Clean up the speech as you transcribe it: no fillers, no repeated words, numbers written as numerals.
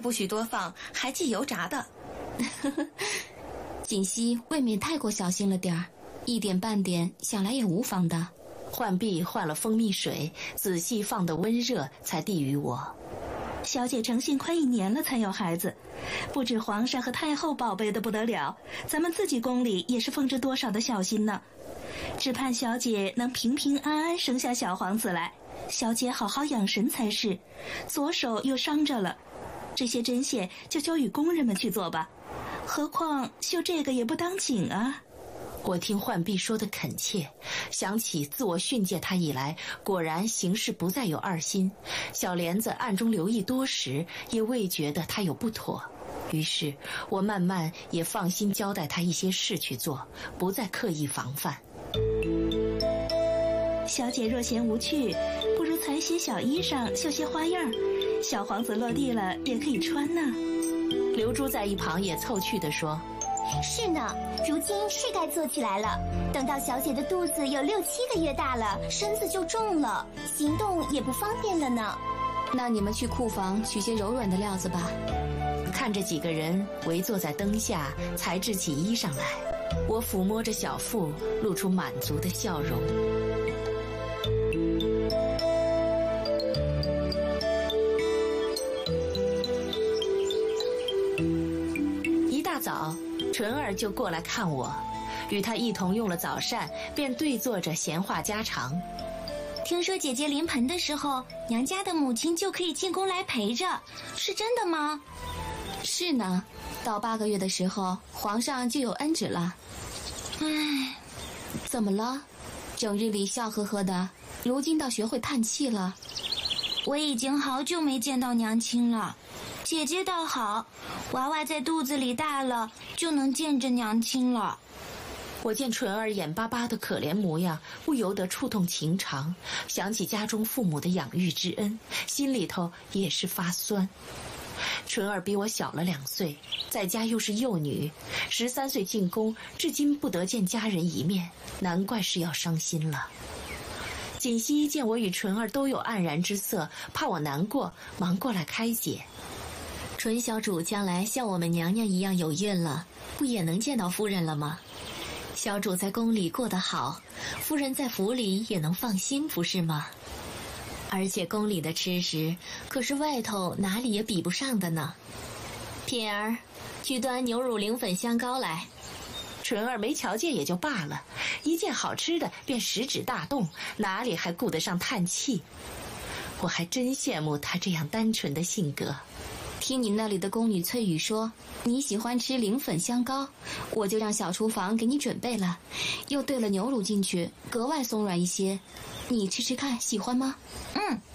不许多放，还忌油炸的。 锦溪未免太过小心了点儿，一点半点想来也无妨的。 浣碧换了蜂蜜水，仔细放得温热，才递于我。 小姐成亲快1年了才有孩子，不止皇上和太后宝贝的不得了，咱们自己宫里也是奉着多少的小心呢。只盼小姐能平平安安生下小皇子来，小姐好好养神才是。左手又伤着了，这些针线就交与工人们去做吧，何况绣这个也不当紧啊。 我听浣碧说的恳切，想起自我训诫他以来，果然行事不再有二心。小莲子暗中留意多时，也未觉得他有不妥。于是我慢慢也放心交代他一些事去做，不再刻意防范。 小姐若嫌无趣，不如裁些小衣裳，绣些花样，小皇子落地了也可以穿呢。 刘珠在一旁也凑趣地说： 是呢，如今是该做起来了。等到小姐的肚子有6、7个月大了，身子就重了，行动也不方便了呢。 那你们去库房取些柔软的料子吧。 看着几个人围坐在灯下裁制起衣裳来，我抚摸着小腹，露出满足的笑容。一大早，纯儿就过来看我，与她一同用了早膳，便对坐着闲话家常。 听说姐姐临盆的时候，娘家的母亲就可以进宫来陪着，是真的吗？ 是呢，到8个月的时候，皇上就有恩旨了。 唉， 怎么了？整日里笑呵呵的，如今倒学会叹气了。 我已经好久没见到娘亲了。姐姐倒好，娃娃在肚子里大了，就能见着娘亲了。 我见纯儿眼巴巴的可怜模样，不由得触动情长，想起家中父母的养育之恩，心里头也是发酸。纯儿比我小了2岁，在家又是幼女，13岁进宫，至今不得见家人一面，难怪是要伤心了。锦溪见我与纯儿都有黯然之色，怕我难过，忙过来开解。 纯小主将来像我们娘娘一样有孕了，不也能见到夫人了吗？小主在宫里过得好，夫人在府里也能放心，不是吗？而且宫里的吃食可是外头哪里也比不上的呢。品儿，去端牛乳灵粉香膏来。 纯儿没瞧见也就罢了，一见好吃的便食指大动，哪里还顾得上叹气。我还真羡慕她这样单纯的性格。 听你那里的宫女翠雨说你喜欢吃灵粉香膏，我就让小厨房给你准备了，又兑了牛乳进去，格外松软一些。你吃吃看，喜欢吗？